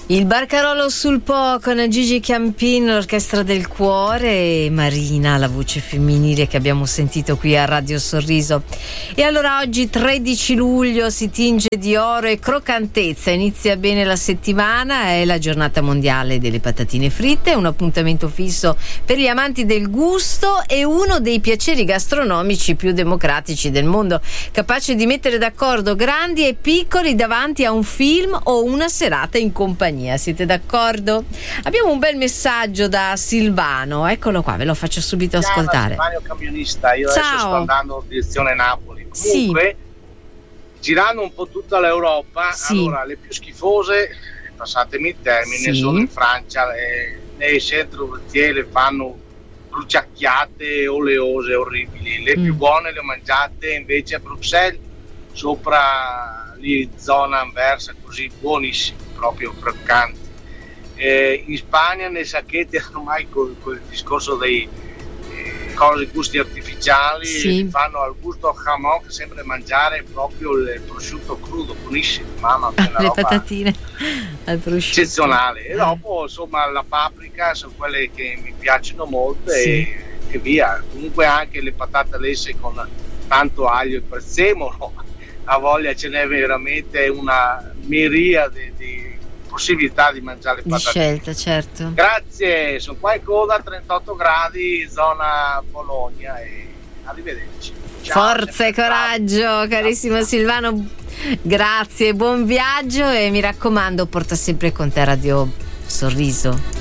Il Barcarolo sul Po con Gigi Chiampin, l'Orchestra del Cuore, e Marina, la voce femminile che abbiamo sentito qui a Radio Sorriso. E allora oggi 13 luglio si tinge di oro e croccantezza, inizia bene la settimana, è la giornata mondiale delle patatine fritte, un appuntamento fisso per gli amanti del gusto e uno dei piaceri gastronomici più democratici del mondo, capace di mettere d'accordo grandi e piccoli davanti a un film o una serata in compagnia. Siete d'accordo? Abbiamo un bel messaggio da Silvano, eccolo qua, ve lo faccio subito ascoltare. Silvano camionista, io adesso sto andando in direzione Napoli. Comunque, girando un po' tutta l'Europa, allora le più schifose, passatemi il termine, sono in Francia, nei centri urtiere fanno bruciacchiate oleose, orribili. Le più buone le ho mangiate invece a Bruxelles, sopra lì zona Anversa, così buonissime, proprio croccanti. In Spagna nei sacchetti ormai col discorso dei gusti artificiali fanno al gusto jamon, che sembra mangiare proprio il prosciutto crudo, buonissimo, mamma mia, le patatine al prosciutto eccezionale. E dopo insomma la paprika sono quelle che mi piacciono molto e via. Comunque anche le patate lesse con tanto aglio e prezzemolo, a voglia ce n'è veramente una miriade di possibilità di mangiare le patatine. Di scelta, certo. Grazie, sono qua in coda a 38 gradi, zona Bologna, e arrivederci. Ciao, forza e coraggio, carissimo Silvano, grazie, buon viaggio e mi raccomando, porta sempre con te Radio Sorriso.